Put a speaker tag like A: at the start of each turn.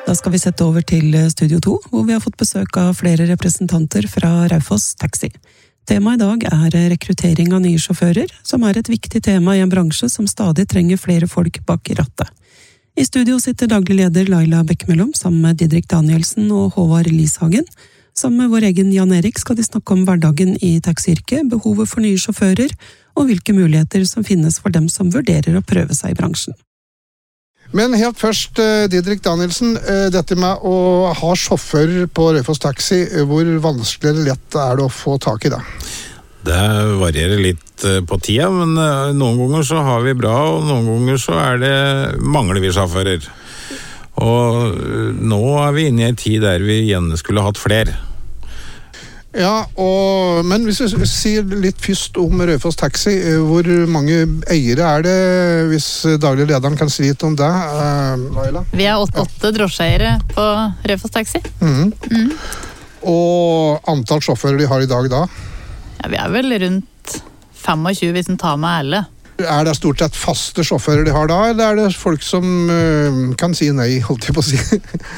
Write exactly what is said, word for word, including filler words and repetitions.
A: Da skal vi sette over til Studio to, hvor vi har fått besøk av flere representanter fra Raufoss Taxi. Temaet i dag er rekruttering av nye sjåfører, som er et viktig tema i en bransje som stadig trenger flere folk bak rattet. I studio sitter daglig leder Laila Bekkemellom sammen med Didrik Danielsen og Håvard Lishagen. Sammen med vår egen Jan Erik skal de snakke om hverdagen i taxiyrket, behovet for nye sjåfører og hvilke muligheter som finnes for dem som vurderer å prøve seg i bransjen.
B: Men helt først, Didrik Danielsen, dette med å ha sjåfør på Raufoss Taxi, hvor vanskelig eller lett er det å få tak i det?
C: Det varierer litt på tida, men noen ganger så har vi bra, og noen ganger så er det mangler vi sjåfører. Og nå er vi inne i en tid der vi igjen skulle hatt flere.
B: Ja, og, men hvis vi sier litt først om Raufoss Taxi, hvor mange eiere er det, hvis daglig lederen kan si litt om det, Laila?
D: Vi er åtte, åtte drosjeeiere på Raufoss Taxi.
B: Mm.
D: Mm.
B: Og antall sjåfører de har i dag da?
D: Ja, vi er vel rundt tjuefem hvis en tar med alle.
B: Er det stort sett faste sjåfører de har da, eller er det folk som uh, kan si nei, holdt jeg på å si?